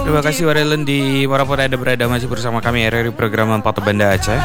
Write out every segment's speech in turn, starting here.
Terima kasih Warelen di Warapun Anda berada masih bersama kami RRI program 4 Banda Aceh.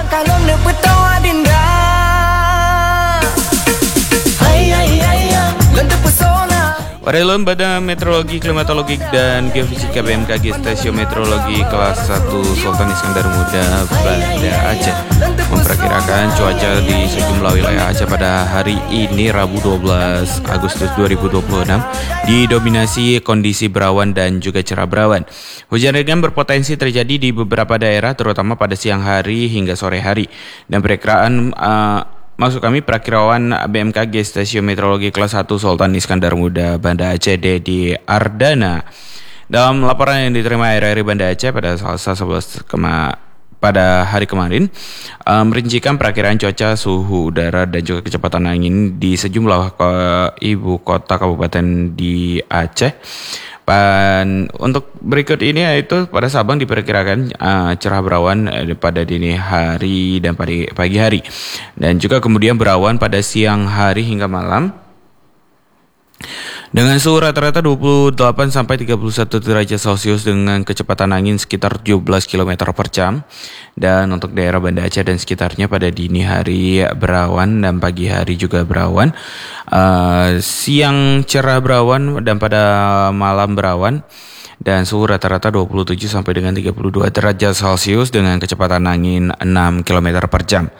Warelen Badan Meteorologi, Klimatologi dan Geofisika BMKG Stasiun Meteorologi kelas 1 Sultan Iskandar Muda Banda Aceh memperkirakan cuaca di sejumlah wilayah Aceh pada hari ini Rabu 12 Agustus 2026 didominasi kondisi berawan dan juga cerah berawan. Hujan ringan berpotensi terjadi di beberapa daerah terutama pada siang hari hingga sore hari, dan perakiraan perakiraan BMKG Stasiun Meteorologi kelas 1 Sultan Iskandar Muda Banda Aceh di Ardana. Dalam laporan yang diterima RRI Banda Aceh pada Selasa 11 pada hari kemarin, merincikan perakiraan cuaca, suhu udara dan juga kecepatan angin di sejumlah ibu kota kabupaten di Aceh. Dan untuk berikut ini yaitu pada Sabang diperkirakan cerah berawan pada dini hari dan pagi hari, dan juga kemudian berawan pada siang hari hingga malam dengan suhu rata-rata 28 sampai 31 derajat Celcius dengan kecepatan angin sekitar 17 km per jam. Dan untuk daerah Banda Aceh dan sekitarnya pada dini hari berawan dan pagi hari juga berawan. Siang cerah berawan dan pada malam berawan. Dan suhu rata-rata 27 sampai dengan 32 derajat Celcius dengan kecepatan angin 6 km per jam.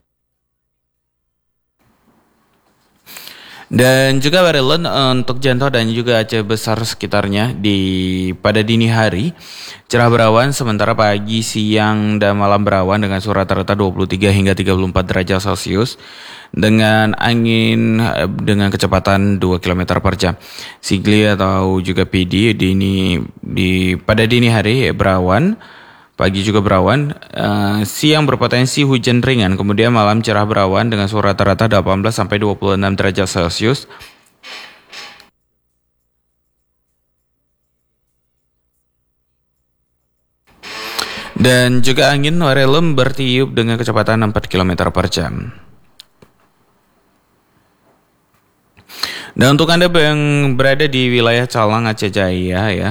Dan juga Warelen untuk Jantau dan juga Aceh Besar sekitarnya pada dini hari cerah berawan, sementara pagi, siang dan malam berawan dengan suhu rata-rata 23 hingga 34 derajat Celcius dengan angin dengan kecepatan 2 km per jam. Sigli atau juga PD pada dini hari berawan, pagi juga berawan, siang berpotensi hujan ringan, kemudian malam cerah berawan dengan suhu rata-rata 18 sampai 26 derajat Celcius. Dan juga angin Warelem bertiup dengan kecepatan 4 km per jam. Dan untuk Anda yang berada di wilayah Calang Aceh Jaya ya,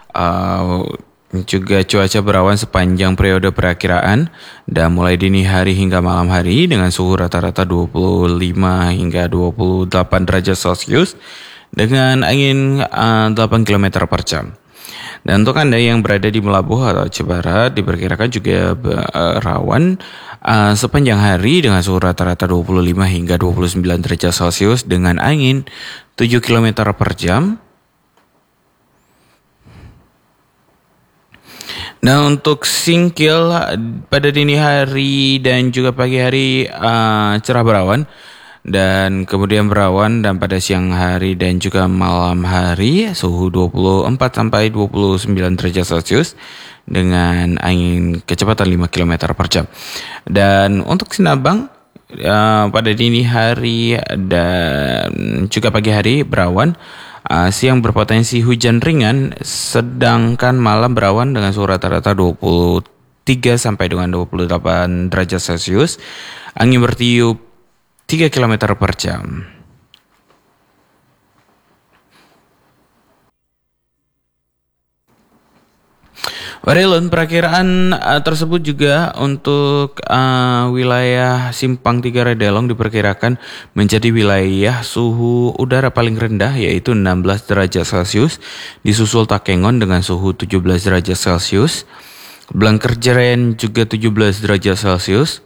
juga cuaca berawan sepanjang periode perakiraan dan mulai dini hari hingga malam hari dengan suhu rata-rata 25 hingga 28 derajat Celcius dengan angin 8 km per jam. Dan untuk Anda yang berada di Melabuh atau Aceh Barat diperkirakan juga rawan sepanjang hari dengan suhu rata-rata 25 hingga 29 derajat Celcius dengan angin 7 km per jam. Nah, untuk Singkil pada dini hari dan juga pagi hari cerah berawan dan kemudian berawan, dan pada siang hari dan juga malam hari suhu 24 sampai 29 derajat Celcius dengan angin kecepatan 5 km per jam. Dan untuk Sinabang pada dini hari dan juga pagi hari berawan, siang berpotensi hujan ringan, sedangkan malam berawan dengan suhu rata-rata 23 sampai dengan 28 derajat Celcius. Angin bertiup 3 km per jam. Warelon, perakiraan tersebut juga untuk wilayah Simpang 3 Redelong diperkirakan menjadi wilayah suhu udara paling rendah yaitu 16 derajat Celcius, disusul Takengon dengan suhu 17 derajat Celcius, Blangkerjeren juga 17 derajat Celcius.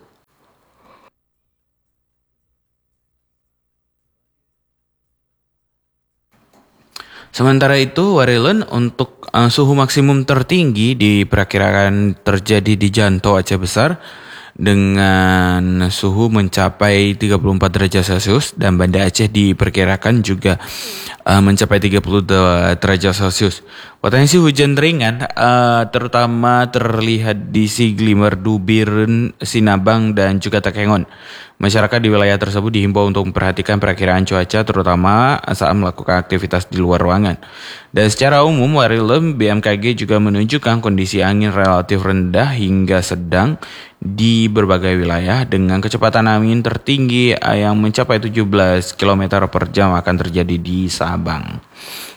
Sementara itu, Warelon, untuk suhu maksimum tertinggi diperkirakan terjadi di Jantau Aceh Besar dengan suhu mencapai 34 derajat Celcius, dan Banda Aceh diperkirakan juga mencapai 30 derajat Celcius. Potensi hujan ringan terutama terlihat di Sigli, Merdu, Birun, Sinabang dan juga Takengon. Masyarakat di wilayah tersebut dihimbau untuk memperhatikan perakiraan cuaca terutama saat melakukan aktivitas di luar ruangan. Dan secara umum Warelem BMKG juga menunjukkan kondisi angin relatif rendah hingga sedang di berbagai wilayah dengan kecepatan angin tertinggi yang mencapai 17 km per jam akan terjadi di Sabang.